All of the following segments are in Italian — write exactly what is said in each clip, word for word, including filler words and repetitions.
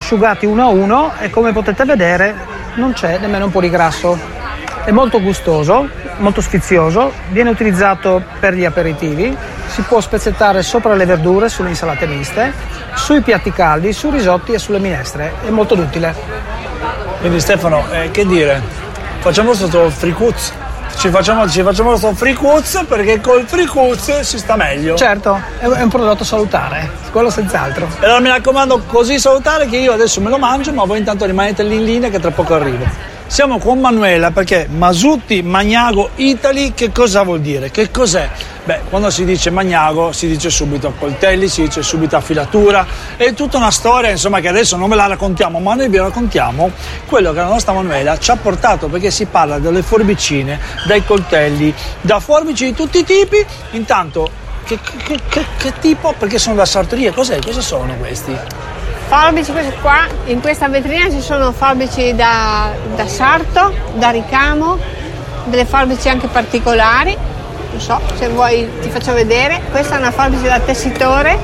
asciugati uno a uno e come potete vedere non c'è nemmeno un po' di grasso. È molto gustoso, molto sfizioso, viene utilizzato per gli aperitivi, si può spezzettare sopra le verdure, sulle insalate miste, sui piatti caldi, sui risotti e sulle minestre. È molto utile. Quindi Stefano, eh, che dire? Facciamo questo fricuz. Ci facciamo, ci facciamo questo fricuz perché col fricuz si sta meglio. Certo, è un prodotto salutare, quello senz'altro. E allora mi raccomando, così salutare che io adesso me lo mangio, ma voi intanto rimanete lì in linea che tra poco arrivo. Siamo con Manuela perché Masutti Magnago Italy che cosa vuol dire? Che cos'è? Beh, quando si dice Magnago si dice subito coltelli, si dice subito affilatura, è tutta una storia insomma che adesso non ve la raccontiamo, ma noi vi raccontiamo quello che la nostra Manuela ci ha portato, perché si parla delle forbicine, dai coltelli, da forbici di tutti i tipi. Intanto che, che, che, che tipo? Perché sono da sartoria, cos'è? Cosa sono questi? Forbici, questi qua, in questa vetrina ci sono forbici da, da sarto, da ricamo, delle forbici anche particolari, non so se vuoi ti faccio vedere. Questa è una forbice da tessitore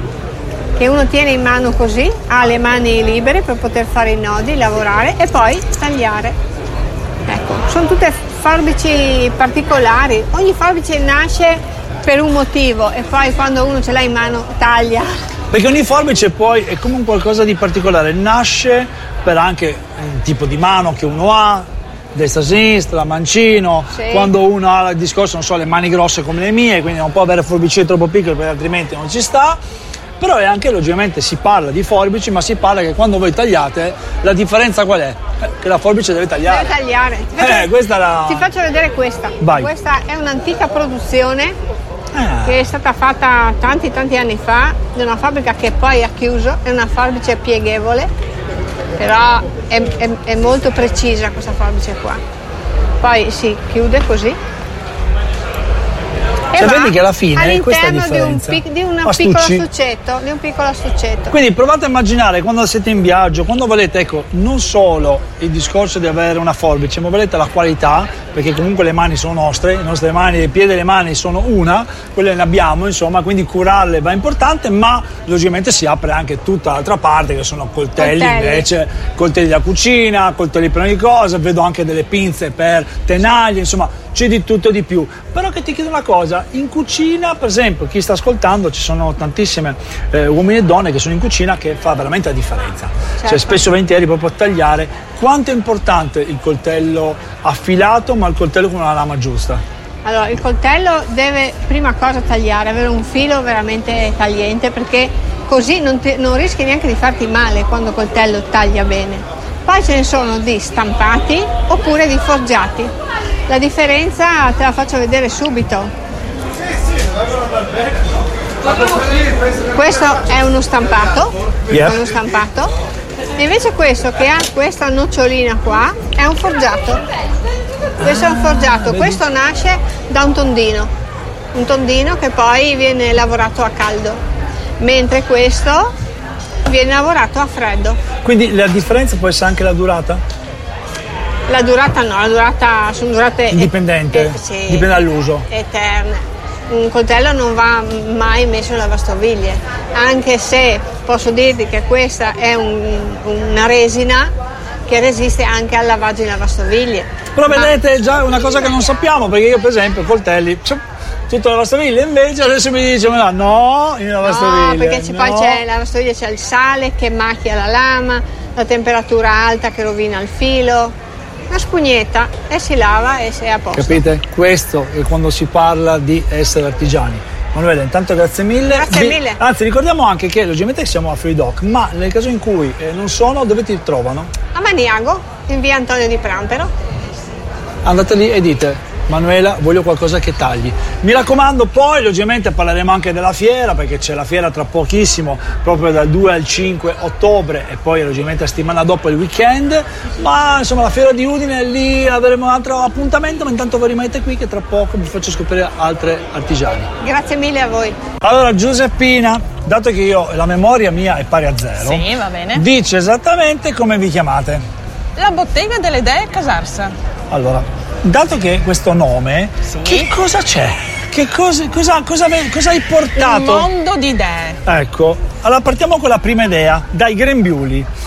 che uno tiene in mano così, ha le mani libere per poter fare i nodi, lavorare e poi tagliare. Ecco, sono tutte forbici particolari, ogni forbice nasce per un motivo e poi quando uno ce l'ha in mano taglia. Perché ogni forbice poi è come un qualcosa di particolare, nasce per anche un tipo di mano che uno ha, destra, sinistra, mancino, sì. Quando uno ha il discorso, non so, le mani grosse come le mie, quindi non può avere forbicine troppo piccole perché altrimenti non ci sta. Però è anche, logicamente, si parla di forbici, ma si parla che quando voi tagliate, la differenza qual è? Eh, che la forbice deve tagliare. Deve tagliare. Ti faccio, eh, questa è la... ti faccio vedere questa. Vai. Questa è un'antica produzione che è stata fatta tanti tanti anni fa da una fabbrica che poi ha chiuso. È una forbice pieghevole, però è, è, è molto precisa questa forbice qua. Poi si chiude così. Cioè, vedi che alla fine questa è la all'interno differenza. di un, pic, di una piccola astuccetto, di un piccolo astuccetto. Quindi provate a immaginare quando siete in viaggio, quando volete, ecco, non solo il discorso di avere una forbice, ma volete la qualità, perché comunque le mani sono nostre, le nostre mani, i piedi e le mani sono una, quelle ne abbiamo, insomma, quindi curarle va importante, ma logicamente si apre anche tutta l'altra parte che sono coltelli, coltelli. invece, coltelli da cucina, coltelli per ogni cosa, vedo anche delle pinze per tenaglie, insomma, c'è di tutto e di più. Però che ti chiedo una cosa, in cucina, per esempio, chi sta ascoltando, ci sono tantissime eh, uomini e donne che sono in cucina, che fa veramente la differenza. Certo. Cioè spesso e volentieri proprio tagliare. Quanto è importante il coltello affilato, ma il coltello con una lama giusta? Allora, il coltello deve prima cosa tagliare, avere un filo veramente tagliente, perché così non, ti, non rischi neanche di farti male quando il coltello taglia bene. Poi ce ne sono di stampati oppure di forgiati. La differenza te la faccio vedere subito. Questo è uno stampato, yeah. è uno stampato. E invece questo che ha questa nocciolina qua è un forgiato. Questo è un forgiato, questo nasce da un tondino, un tondino che poi viene lavorato a caldo, mentre questo viene lavorato a freddo. Quindi la differenza può essere anche la durata? La durata no, la durata sono durate indipendente, et- et- sì, dipende dall'uso. Eterne. Un coltello non va mai messo in lavastoviglie, anche se posso dirti che questa è un, una resina che resiste anche al lavaggio in lavastoviglie. Però Ma... vedete, è già una cosa che non sappiamo, perché io per esempio coltelli tutto in lavastoviglie, invece adesso mi dice ma no, in lavastoviglie. No, perché c'è, no. poi c'è la lavastoviglie, c'è il sale che macchia la lama, la temperatura alta che rovina il filo. Una spugnetta e si lava e sei a posto. Capite? Questo è quando si parla di essere artigiani. Manuela, intanto grazie mille. Grazie Vi, mille. Anzi, ricordiamo anche che logicamente siamo a Free Doc, ma nel caso in cui eh, non sono, dove ti trovano? A Magnago, in via Antonio di Prampero. Andate lì e dite: Manuela, voglio qualcosa che tagli. Mi raccomando, poi logicamente parleremo anche della fiera, perché c'è la fiera tra pochissimo, proprio dal due al cinque ottobre, e poi logicamente la settimana dopo il weekend. Ma insomma la fiera di Udine, lì avremo un altro appuntamento, ma intanto voi rimanete qui che tra poco vi faccio scoprire altre artigiani. Grazie mille a voi. Allora Giuseppina, dato che io la memoria mia è pari a zero, sì, va bene, dice esattamente come vi chiamate. La Bottega delle Idee Casarsa. Allora, dato che questo nome, sì. Che cosa c'è? Che cosa, cosa, cosa, cosa hai portato? Un mondo di idee. Ecco, allora partiamo con la prima idea, dai grembiuli.